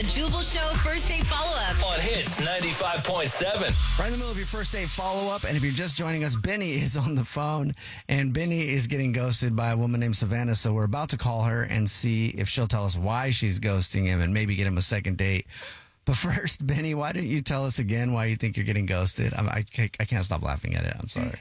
the Jubal Show first date follow-up. On Hits 95.7. Right in the middle of your first date follow-up, and if you're just joining us, Benny is on the phone, and Benny is getting ghosted by a woman named Savannah, so we're about to call her and see if she'll tell us why she's ghosting him and maybe get him a second date. But first, Benny, why don't you tell us again why you think you're getting ghosted? I can't stop laughing at it. I'm sorry.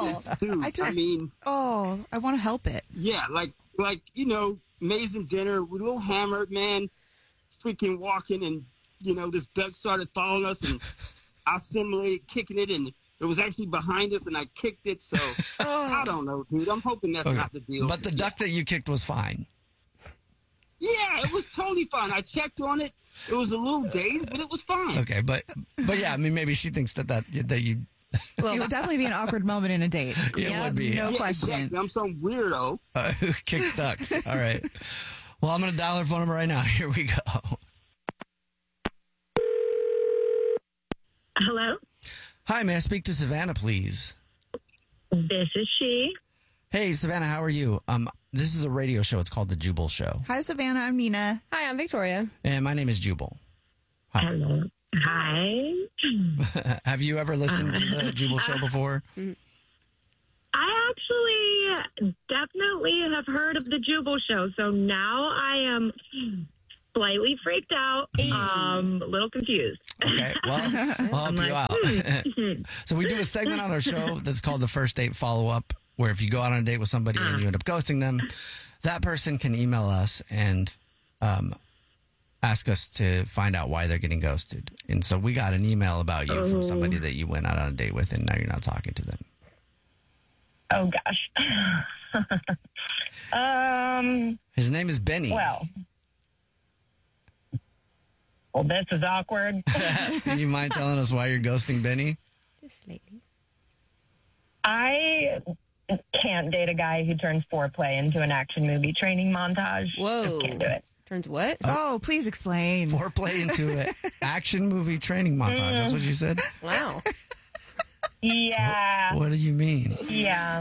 I want to help it. Yeah, like amazing dinner. We're a little hammered, man. Freaking walking, and this duck started following us, and I simulated kicking it, and it was actually behind us, and I kicked it. So I don't know, dude. I'm hoping that's not the deal. But the duck that you kicked was fine. Yeah, it was totally fine. I checked on it. It was a little dazed, but it was fine. Okay, but yeah, I mean, maybe she thinks that you. Well, it would definitely be an awkward moment in a date. It would be. No question. Exactly. I'm some weirdo. Who kicks ducks. All right. Well, I'm going to dial her phone number right now. Here we go. Hello? Hi, may I speak to Savannah, please? This is she. Hey, Savannah, how are you? This is a radio show. It's called The Jubal Show. Hi, Savannah. I'm Nina. Hi, I'm Victoria. And my name is Jubal. Hi. Hello. Hi. Have you ever listened to The Jubal Show before? I actually definitely have heard of the Jubal Show, so now I am slightly freaked out, a little confused. Okay, well, I'll help you out. So we do a segment on our show that's called the First Date Follow-Up, where if you go out on a date with somebody and you end up ghosting them, that person can email us and ask us to find out why they're getting ghosted. And so we got an email about you from somebody that you went out on a date with, and now you're not talking to them. Oh, gosh. His name is Benny. Well, this is awkward. Do you mind telling us why you're ghosting Benny? Just lately. I can't date a guy who turns foreplay into an action movie training montage. Whoa. Just can't do it. Turns what? Oh, please explain. Foreplay into an action movie training montage. That's what you said? Wow. Yeah. What do you mean? Yeah.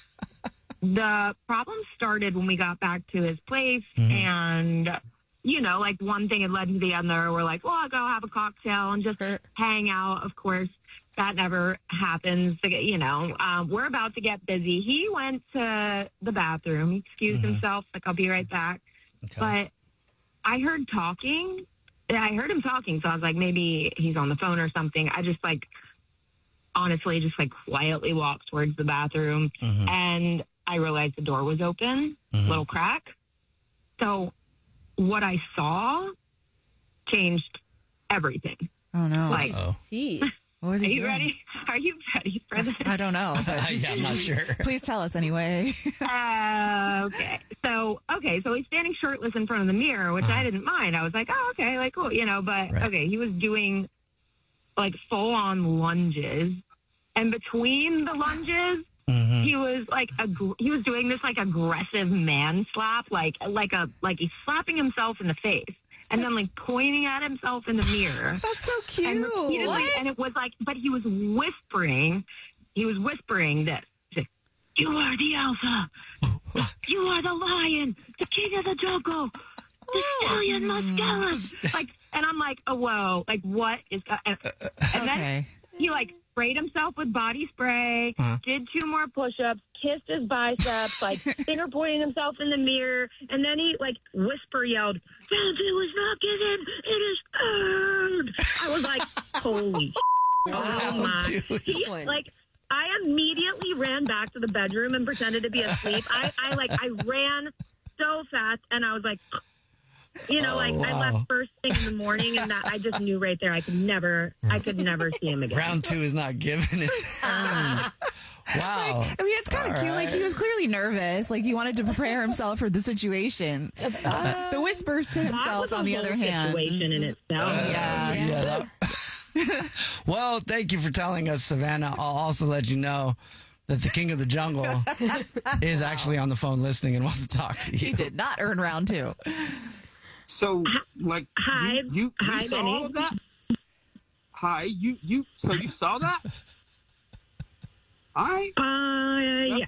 The problem started when we got back to his place, and, one thing had led to the other. We're like, well, I'll go have a cocktail and just hang out. Of course, that never happens. We're about to get busy. He went to the bathroom. He excused himself, like, I'll be right back. Okay. But I heard talking. I heard him talking, so I was like, maybe he's on the phone or something. I just, honestly, just quietly walked towards the bathroom, and I realized the door was open, little crack. So what I saw changed everything. Oh, no. See. What was he Are you doing? ready? Are you ready for this? I don't know. But Yeah, I'm not sure. Please tell us anyway. Okay. So he's standing shirtless in front of the mirror, which I didn't mind. I was like, oh, okay, cool, but okay, he was doing full on lunges, and between the lunges, he was he was doing this aggressive man slap, like he's slapping himself in the face, and then pointing at himself in the mirror. That's so cute. And repeatedly, and it was but he was whispering. He was whispering this. He's like, "You are the alpha. You are the lion, the king of the jungle, the stallion must go." And I'm like, "Oh, whoa! What is?" And then he sprayed himself with body spray, did 2 more push-ups, kissed his biceps, finger pointing himself in the mirror, and then he whisper yelled, "It was not given, it is earned." I was like, holy Wow, dude. I immediately ran back to the bedroom and pretended to be asleep. I ran so fast, and I was like, I left first thing in the morning, and that I just knew right there I could never see him again. Round 2 is not given. It's earned. Wow. It's kind of cute. Right. He was clearly nervous. He wanted to prepare himself for the situation. The whispers to himself, on the other hand. Situation in itself. Well, thank you for telling us, Savannah. I'll also let you know that the king of the jungle is actually on the phone listening and wants to talk to you. He did not earn round 2. So, hi, you hi, saw Benny. all of that? Hi, so you saw that? Yeah.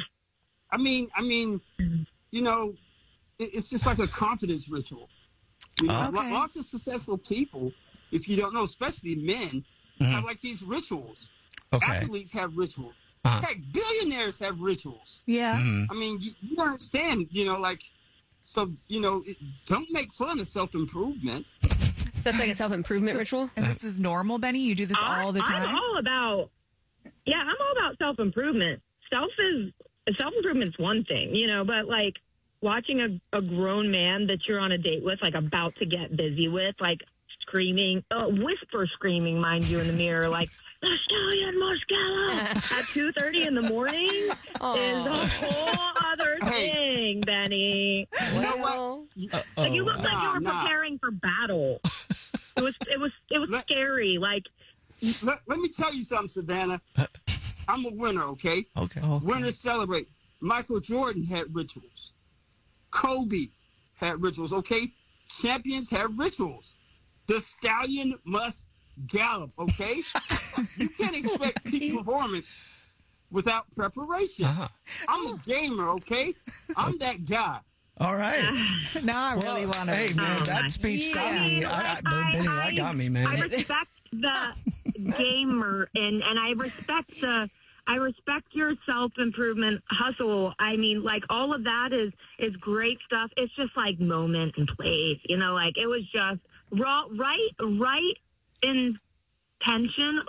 I mean, it's just like a confidence ritual. You know, Okay. lots of successful people, if you don't know, especially men, have like these rituals. Okay. Athletes have rituals. Heck, billionaires have rituals. Yeah. I mean, you understand, you know, like, so, you know, don't make fun of self-improvement. So it's like a self-improvement ritual? And this is normal, Benny? You do this all the time? I'm all about self-improvement. Self-improvement's one thing, you know, but like watching a grown man that you're on a date with, like about to get busy with, like screaming, whisper screaming, mind you, in the mirror, like, the stallion Moscala at 2:30 in the morning is a whole other thing, Benny. You know what? Like, you look like you were Nah. preparing for battle. It was scary. Like, Let me tell you something, Savannah. I'm a winner, okay? Okay. Winners celebrate. Michael Jordan had rituals. Kobe had rituals, okay? Champions have rituals. The stallion must gallop, okay? You can't expect peak performance without preparation. I'm a gamer, okay? I'm that guy. All right. Now I really want to. Hey, man, that speech got me. Benny, that got me, man. I respect the gamer and I respect your self-improvement hustle. I mean, like, all of that is great stuff. It's just like moment and place, you know, like, it was just right intention